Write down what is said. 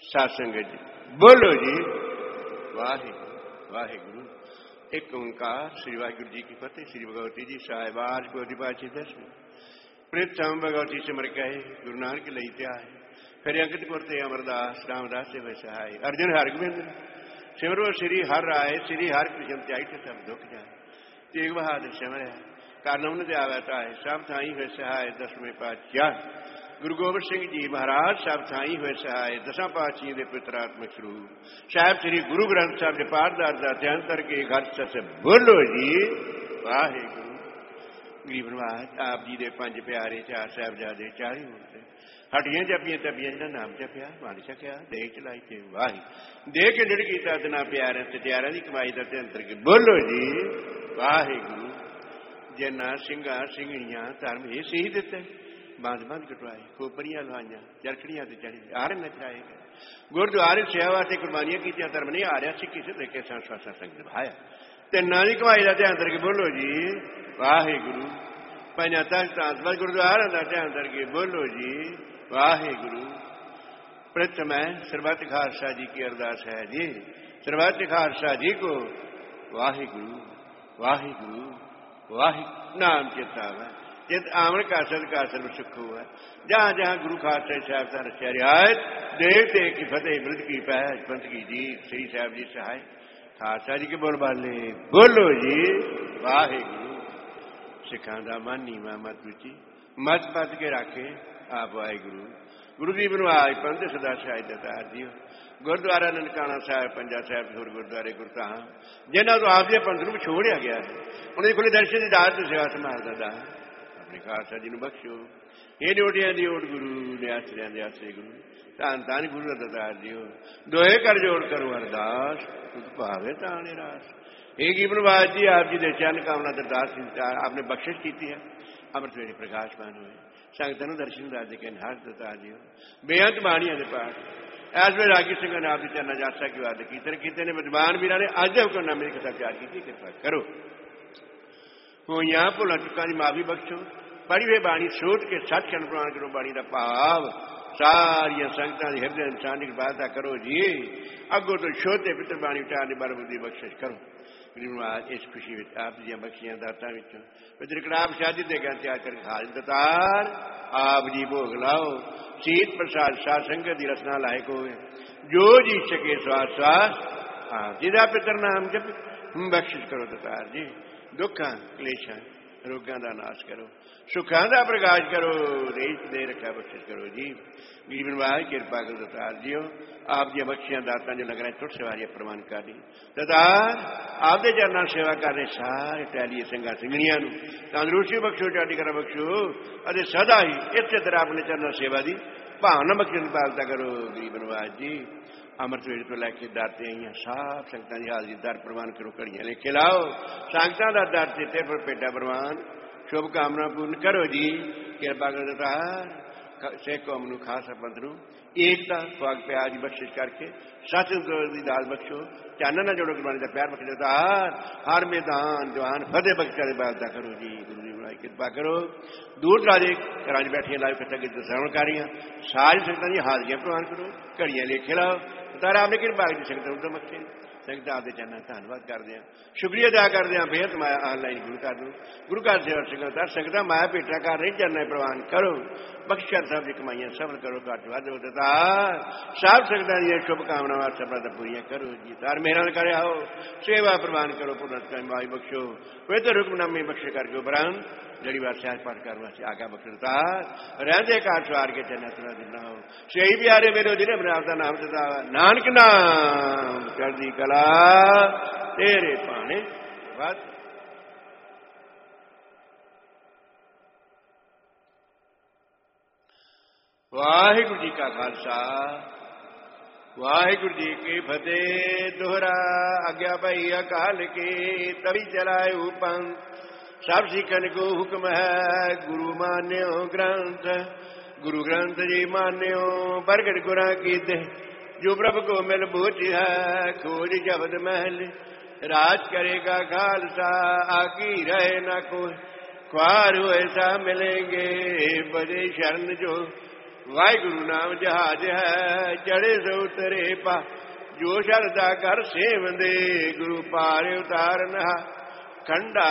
साध संगत जी बोलो जी वाहिगुरु वाहिगुरु। एक ओंकार। श्री वाहिगुरु जी की फतेह। श्री भगवती जी साहिबाज को अधिपाची दसवीं प्रथम भगवती सिमर कहे गुरु नानक लई त्याय फिर अंकित पुरते अमरदास रामदास से वैसाय अर्जुन हरगोबिंद सिमरो श्री हर राय श्री हर कृष्ण त्याई तो सब दुख जाए तेग बहादुर सिमर है कारणम न जावता है सब थाई हुए सहाय दसवें पातशाह गुरु गोबिंद सिंह जी महाराज सब थाई हुए सहाय दसा पातशाही के पितरात्मक स्वरूप साहब श्री गुरु ग्रंथ साहब के पाठदार का ध्यान करके घर से बोलो जी वाहिगुरु। गरीब नवाज आप जी के 5 प्यारे 4 साहिबजादे 4 मूर्ते हटियां जपियां तपियां जिन्हें नाम जपिया बन सकिया देख चलाई के वाही दे के निड़ किया तना प्यारे सत्यारा की कमाई का ध्यान करके बोलो जी वाहिगुरु। जिन्ना सिंगा सिंगणियां धर्म ये सही दिता बंद बंद कटवाए खोपरियां लवाइया चरखड़ियां से चढ़ी आर नचाए गए गुरुद्वारे सेवा वास्ते कुर्बानियां की धर्म नहीं आ रहा सिक्की से लेके संस्वासा संग निभाया तिना की कमाई का ध्यान करके बोलो जी वाहिगुरु। पंजा तख्त गुरुद्वारा का ध्यान करके बोलो जी वाहिगुरु। प्रथम है सरबत खालसा जी की अरदास है जी सरबत खालसा जी को वाहिगुरु वाहिगुरु वाहिगुरु नाम चेतावा चित आमन का सद सुख हुआ जहां जहां गुरु खालसा साहब का रचा रियायत देव देव की फतेह मृद की पहच पंथ की जीत श्री साहब जी सहाय खालसा जी के बोल बाले बोलो जी वाहिगुरु। सिखा का मन नीवा मत रुचि मत पत के रखे आप वाहिगुरु। गुरु जी बनवाज पंथ सदा सहाय दतार जी गुरुद्वारा ननकाना साहब पंजा साहब होर गुरुद्वारे गुरधाम जिन्होंने तो आप पंथ को छोड़िया गया है उन्हें खुले दर्शन की दात सेवा संभालता था अपने खालसा जी बख्शो ये ड्योटियां दी ओट गुरु ने आश्रया दे आश्रय गुरु धन धन गुरु दतार दियो दोहे कर जोड़ करो अरदास तुझ भावे ताने रास। एक बनवाज जी आप जी के चरण कामना दरदास आपने बख्शिश की है अमृत वेले प्रकाशमान हुए संगतों दर्शन राज के हर दता दियो बेअंत बाणिया के पाठ ऐस वे रागी सिंह ने आप जी चरण जासा की वाद की ने विद्वान वीर ने अज हुक्मनामे की कथा प्यार की कृपा करो हो यहाँ भुला चुका की माफी बख्शो पढ़ी हुई बाणी सोच के सचखंड प्रमाण करो बाणी का भाव सारिया संगतां की हृदय इंसान की बाधा करो जी अगों तो छोटे पितर बाणी उठाने बरबुदी बख्शिश करो। गरीब इस खुशी में आप जी बख्शियां दातां विचों विदरकड़ाब शादी दे गया त्याग कर हाल दतार आप जी भोग लाओ शीत प्रसाद साध संगत की रसना लायक हो जो जी सके स्वास स्वास आप जी का पितर नाम जप बख्शिश करो दतार जी दुखा क्लेशा रोगों का नाश करो सुखों का प्रकाश करो देश दे रखा बख्शिश करो जी। गरीब नवाज कृपा करो दतार जियो आप जी बख्शियां दाता जो लग रहे टुट सवारियां प्रमाण कर दी दतार आपके चरणों सेवा कर रहे सारे टहलिए संघा सिंगणियां तंदुरुस्ती बख्शो चाटी करा बख्शो अरे सदा ही इस तरह अपने चरणों सेवा की भावना बख्शी पालता करो। गरीब नवाज जी अमृत वेले तो लैके दाते आई साफ संगतां की हाजरी दर प्रवान करो घड़ियां लेके लाओ संगतां का दर चेते पर पेटा प्रवान शुभ कामना पूर्ण करो जी। कृपा कर दतार सिख कौम नूं खालसा पंथ नूं एकता स्वाग प्यार की बख्शिश करके सतगुर की दाल बख्शो चानन जोड़ो गुरबाणी का प्यार बख्श दतार हर मैदान जवान फतेह बख्शा बालता करो जी। गुरु जी बनाई कृपा करो दूर दराजे घर बैठिया लाइव कथा की श्रवण कर रही सारी संगतां की हाजरियां प्रवान करो घड़ियां लेखे लाओ तारा आपने कृपा की संगत उदम बख्शे संगत आपके चरणों धन्यवाद करते हैं शुक्रिया अदा करते हैं बेहद माया ऑनलाइन गुरु घर सेवा संगत संगत माया भेटा कर रही चरण प्रवान करो बख्श कर सब कमाइया सफल करो घट वध सब संगत शुभकामनावां सफलता पूरी करो जी। तार मेहर करे आओ सेवा प्रवान करो पूर्ण माई बख्शो वे तो हुक्मनामे बख्शे करके उपरांत जड़ी बार सहज पाठ करने वास्ते आज्ञा बख्शतार रहते कार सवार के चरण तुरा दिना हो सही प्यारे मेरे जिन्हें बनावता नाम दता नानक नाम चढ़दी कला तेरे पाने बस। वाहिगुरु जी का खालसा वाहिगुरु जी की फतेह। दोहरा आज्ञा पाई अकाल की तभी चलाए पंथ सब सिखन को हुक्म है गुरु मान्यो ग्रंथ गुरु ग्रंथ जी मान्यो बरगड़ गुरा की दे जो प्रभु को मिल बूझ है खोज शब्द महल राज करेगा खालसा आकी रहे न कोई ख्वार हुए सा मिलेंगे बड़े शरण जो ਵਾਹਿਗੁਰੂ ਨਾਮ ਜਹਾਜ ਹੈ ਚੜੇ ਸੋ ਉਤਰੇ ਪਾ ਜੋ ਸ਼ਰਧਾ ਕਰ ਸੇਵੰਦੇ ਗੁਰੂ ਪਾਰ ਉਤਾਰਨ ਕੰਡਾ